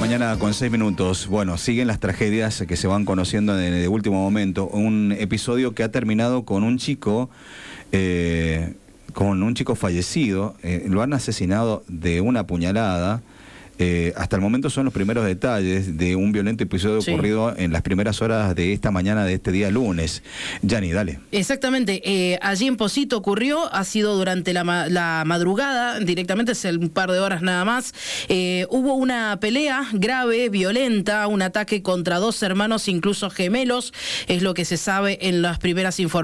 mañana con 6 minutos. Bueno, siguen las tragedias que se van conociendo de último momento. Un episodio que ha terminado con un chico fallecido. Lo han asesinado de una puñalada. Hasta el momento son los primeros detalles de un violento episodio ocurrido en las primeras horas de esta mañana de este día lunes. Yani, dale. Exactamente, allí en Pocito ocurrió, ha sido durante la madrugada, directamente es un par de horas nada más. Hubo una pelea grave, violenta, un ataque contra dos hermanos, incluso gemelos, es lo que se sabe en las primeras informaciones.